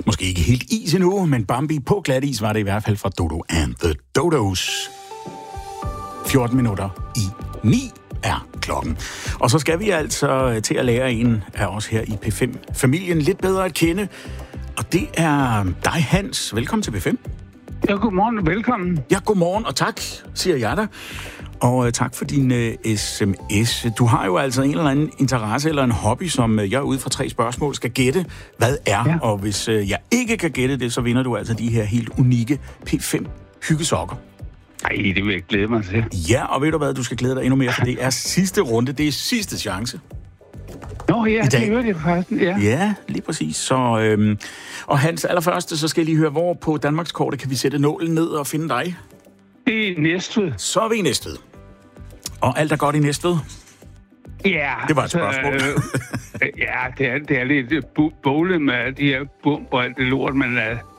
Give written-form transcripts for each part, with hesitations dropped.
Måske ikke helt is endnu, men Bambi på glat is var det i hvert fald fra Dodo and the Dodos. 14 minutter i 9 er klokken. Og så skal vi altså til at lære en af os her i P5-familien lidt bedre at kende. Og det er dig, Hans. Velkommen til P5. Ja, godmorgen. Velkommen. Ja, godmorgen, og tak, siger jeg dig. Og tak for din sms. Du har jo altså en eller anden interesse eller en hobby, som jeg ud fra 3 spørgsmål skal gætte, hvad er. Ja. Og hvis jeg ikke kan gætte det, så vinder du altså de her helt unikke P5-hyggesokker. Ej, det vil jeg glæde mig til. Ja, og ved du hvad, du skal glæde dig endnu mere, for det er sidste runde, det er sidste chance. Nå ja, det hører det faktisk, ja. Ja, lige præcis. Så, og Hans, allerførste, så skal jeg lige høre, hvor på Danmarkskortet kan vi sætte nålen ned og finde dig? Det er Næstved. Så er vi i Næstved. Og alt er godt i Næstved? Ja. Det var et spørgsmål. Ja, det er lidt bowlet med de her bumper og alt det lort, men...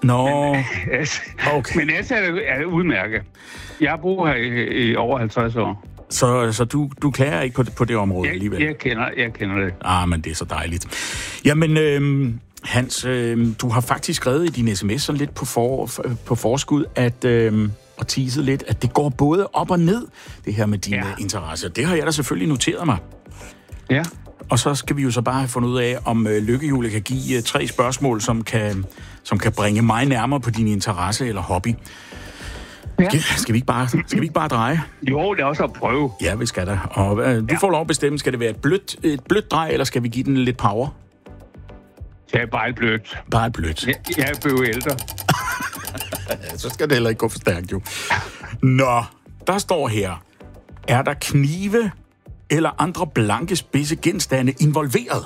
Okay. Men ellers er det udmærket. Jeg bor her i over 50 år. Så du klager ikke på det område alligevel? Jeg kender det. Men det er så dejligt. Jamen, Hans, du har faktisk skrevet i din sms sådan lidt på forskud, at... og teaset lidt, at det går både op og ned, det her med dine interesser. Det har jeg da selvfølgelig noteret mig. Ja. Og så skal vi jo så bare have fundet ud af, om lykkehjulet kan give 3 spørgsmål, som kan bringe mig nærmere på din interesse eller hobby. Ja. Skal vi ikke bare dreje? Jo, det er også at prøve. Ja, vi skal da. Og du får lov at bestemme, skal det være et blødt drej, eller skal vi give den lidt power? Det er bare et blødt. Bare et blødt. Jeg er blevet ældre. Så skal det heller ikke gå for stærkt, jo. Nå, der står her. Er der knive eller andre blanke spidse genstande involveret?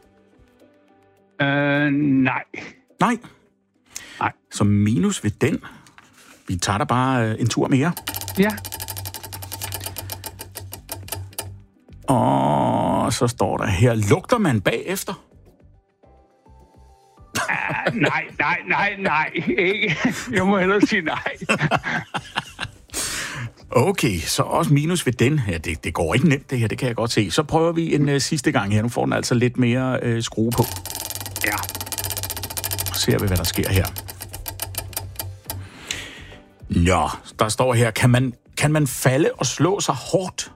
Nej. Nej? Nej. Så minus ved den. Vi tager da bare en tur mere. Ja. Og så står der her. Lugter man bagefter? Nej, ikke. Jeg må hellere sige nej. Okay, så også minus ved den. Ja, det går ikke nemt det her, det kan jeg godt se. Så prøver vi en sidste gang her. Nu får den altså lidt mere skrue på. Ja. Så ser vi, hvad der sker her. Nå, der står her, kan man falde og slå sig hårdt?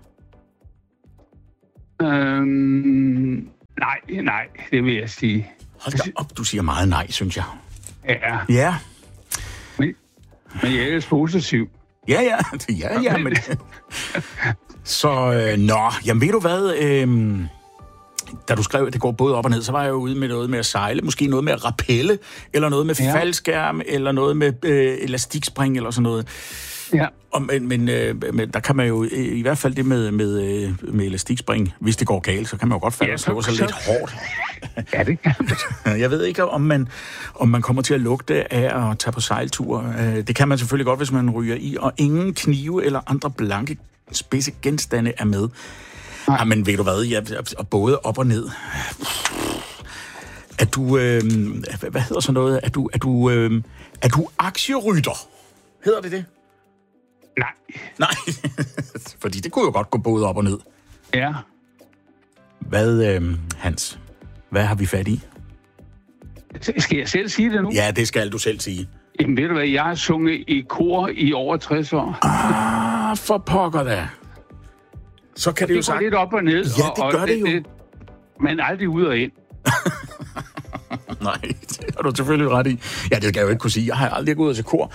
Nej, det vil jeg sige. Hold da op, du siger meget nej, synes jeg. Ja. Ja. Men jeg er ellers positiv. Ja, men... Så, jamen ved du hvad... Da du skrev, at det går både op og ned, så var jeg jo ude med noget med at sejle, måske noget med at rappelle, eller noget med faldskærm, eller noget med elastikspring, eller sådan noget. Ja. Men der kan man jo, i hvert fald det med elastikspring, hvis det går galt, så kan man jo godt falde og slå sig lidt hårdt. Ja, det kan man. Jeg ved ikke, om man kommer til at lugte af at tage på sejltur. Det kan man selvfølgelig godt, hvis man ryger i, og ingen knive eller andre blanke spidse genstande er med. Ja, men ved du hvad, både op og ned. Er du, hvad hedder sådan noget? Er du aktierytter? Hedder det? Nej, fordi det kunne jo godt gå både op og ned. Ja. Hvad, Hans, hvad har vi fat i? Skal jeg selv sige det nu? Ja, det skal du selv sige. Jamen ved du hvad, jeg har sunget i kor i over 60 år. For pokker da. Så kan det jo sagt... Det går lidt op og ned. Ja, det gør det jo. Men aldrig ud og ind. Nej, det har du selvfølgelig ret i. Ja, det kan jeg jo ikke kunne sige. Jeg har aldrig gået til kor.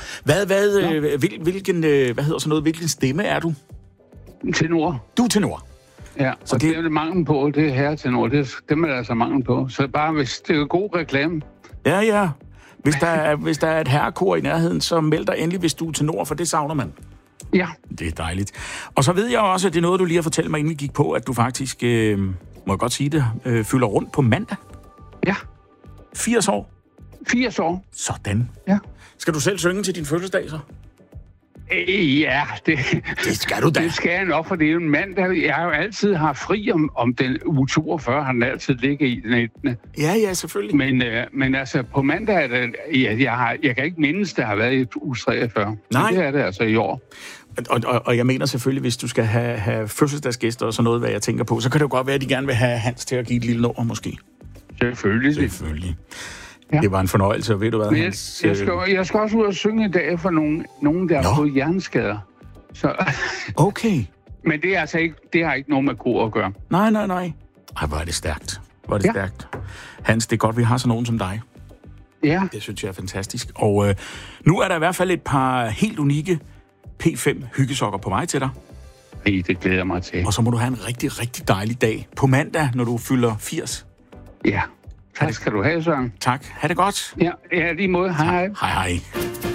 Hvilken stemme er du? Tenor. Du er tenor? Ja, så det er jo mangel på, det er herretenor. Dem er der altså mangel på. Så bare hvis det er god reklame. Ja. Hvis der er et herrekor i nærheden, så meld dig endelig, hvis du er tenor, for det savner man. Ja. Det er dejligt. Og så ved jeg også, at det er noget, du lige har fortalt mig, inden vi gik på, at du faktisk, må jeg godt sige det, fylder rundt på mandag. Ja. 80 år? 80 år. Sådan. Ja. Skal du selv synge til din fødselsdag, så? Ja, det skal du da. Det skal jeg nok, for det er jo en mand, jeg har jo altid haft fri om den uge 42, har den altid ligget i den 19. Ja, selvfølgelig. Men altså, på mandag er det, jeg kan ikke mindes, det har været i uge 43. Nej. Det er det altså i år. Og jeg mener selvfølgelig, hvis du skal have fødselsdagsgæster og sådan noget, hvad jeg tænker på, så kan det jo godt være, at de gerne vil have Hans til at give et lille nummer, måske. Selvfølgelig. Ja. Det var en fornøjelse, og ved du hvad? Men jeg skal også ud og synge i dag for nogen der har fået hjerneskader. Så, okay. Men det er altså ikke, det har ikke noget med kor at gøre. Nej. Ej, hvor er det stærkt. Stærkt. Hans, det er godt, vi har sådan nogen som dig. Ja. Det synes jeg er fantastisk. Og nu er der i hvert fald et par helt unikke P5 hyggesokker på vej til dig. Det glæder jeg mig til. Og så må du have en rigtig, rigtig dejlig dag på mandag, når du fylder 80. Ja. Tak skal du have, Søren. Tak. Ha' det godt. Ja, lige måde. Hej. Hej.